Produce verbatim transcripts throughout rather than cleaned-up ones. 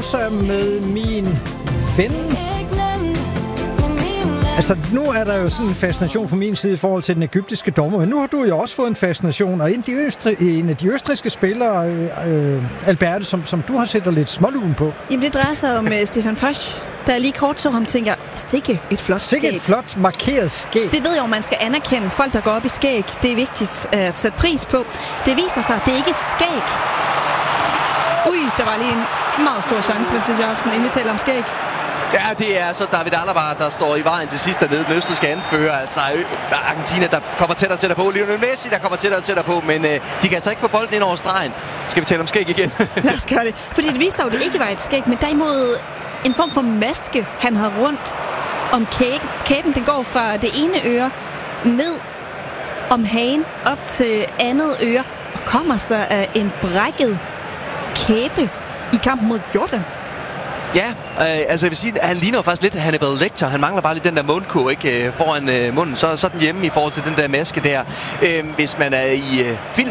pause med min ven. Altså, nu er der jo sådan en fascination fra min side i forhold til den egyptiske dommer, men nu har du jo også fået en fascination, og en af de, østri- en af de østrigske spillere, øh, Alberte, som, som du har sættet lidt smålugen på. Jamen, det drejer sig om uh, Stefan Posch, da jeg lige kort så ham, tænker, sikke et flot skæg. Sikke et flot markeret skæg. Det ved jeg jo, man skal anerkende. Folk, der går op i skæg, det er vigtigt at sætte pris på. Det viser sig, det er ikke et skæg. Ui, der var lige en meget stor chance, Mathias Jacobsen, inden vi taler om skæg. Ja, det er så David Alaba, der står i vejen til sidst dernede. Den østrigske anfører, altså Argentina, der kommer tættere og tættere på. Lionel Messi, der kommer tættere og tættere på, men øh, de kan altså ikke få bolden ind over stregen. Skal vi tale om skæg igen? Lad os gøre det. Fordi det viser jo, det ikke var et skæg, men derimod en form for maske, han har rundt om kæben. Kæben, den går fra det ene øre ned om hagen op til andet øre og kommer så af en brækket kæbe i kampen mod Jordan. Ja, øh, altså jeg vil sige, at han ligner faktisk lidt Hannibal Lecter. Han mangler bare lidt den der mundkurv, ikke, øh, foran øh, munden. Så, så er den hjemme i forhold til den der maske der, øh, hvis man er i øh, film.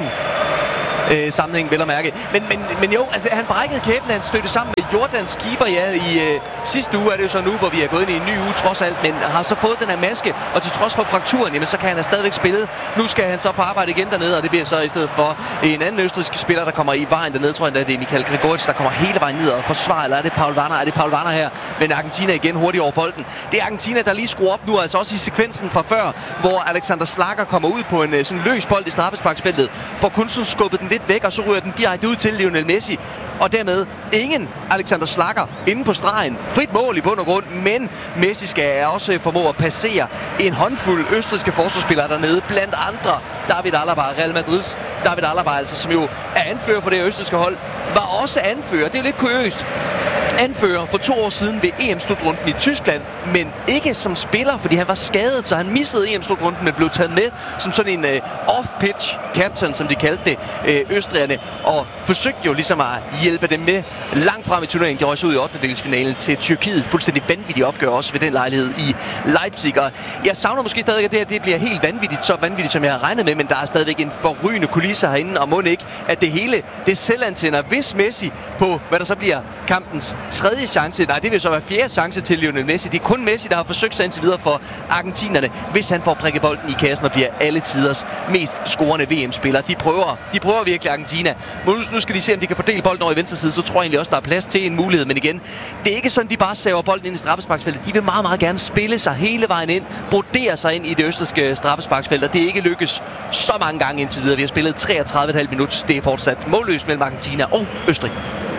Øh, sammenhæng, vel at mærke. Men, men, men jo, altså, han brækkede kæben, han stødte sammen med Jordans keeper, ja, i øh, sidste uge er det jo så nu, hvor vi er gået ind i en ny uge trods alt, men har så fået den her maske, og til trods for frakturen, jamen så kan han stadigvæk spille. Nu skal han så på arbejde igen dernede, og det bliver så i stedet for en anden østrigsk spiller, der kommer i vejen dernede, tror jeg, det er Michael Grigoric, der kommer hele vejen ned og forsvarer, eller er det Paul Warner? Er det Paul Warner her? Men Argentina igen hurtigt over bolden. Det er Argentina, der lige skruer op nu, altså også i sekvensen fra før, hvor Alexander Schlager kommer ud på en sådan løs bold i straffesparksfeltet, får kun sådan skubbet den lidt væk, og så ryger den direkte ud til Lionel Messi. Og dermed ingen Alexander Schlager inde på stregen. Frit mål i bund og grund, men Messi skal også formå at passere en håndfuld østrigske forsvarsspillere dernede, blandt andre David Alaba, Real Madrids David Alaba, altså, som jo er anfører for det østrigske hold, var også anfører. Det er lidt kuriøst. Anfører for to år siden ved E M-slutrunden i Tyskland, men ikke som spiller, fordi han var skadet, så han missede E M-slutrunden, men blev taget med som sådan en uh, off-pitch captain, som de kaldte det, uh, østrigerne, og forsøgte jo ligesom at hjælpe dem med langt frem i turneringen. De røg så ud i ottendedelsfinalen til Tyrkiet. Fuldstændig vanvittigt opgør også ved den lejlighed i Leipzig. Og jeg savner måske stadig, at det her det bliver helt vanvittigt, så vanvittigt, som jeg har regnet med, men der er stadigvæk en forrygende kulisse herinde, og må ikke, at det hele, det selvantænder, hvis Messi på, hvad der så bliver kampens tredje chance, nej, det vil så være fjerde chance til Lionel Messi. Det er kun Messi, der har forsøgt sig indtil videre for argentinerne, hvis han får prikket bolden i kassen og bliver alle tiders mest scorende V M-spiller. De prøver, de prøver virkelig Argentina. Men nu skal de se, om de kan fordele bolden over i venstre side, så tror jeg egentlig også, der er plads til en mulighed. Men igen, det er ikke sådan, de bare saver bolden ind i straffesparksfeltet. De vil meget, meget gerne spille sig hele vejen ind, brodere sig ind i det østrigske straffesparksfelt, og det er ikke lykkes så mange gange indtil videre. Vi har spillet treogtredive komma fem minutter. Det er fortsat målløst mellem Argentina og Østrig.